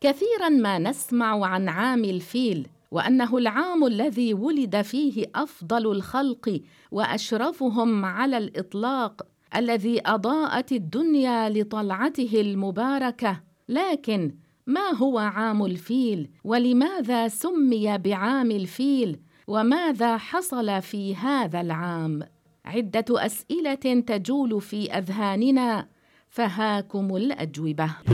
كثيراً ما نسمع عن عام الفيل، وأنه العام الذي ولد فيه أفضل الخلق وأشرفهم على الإطلاق، الذي أضاءت الدنيا لطلعته المباركة. لكن ما هو عام الفيل؟ ولماذا سمي بعام الفيل؟ وماذا حصل في هذا العام؟ عدة أسئلة تجول في أذهاننا، فهاكم الأجوبة.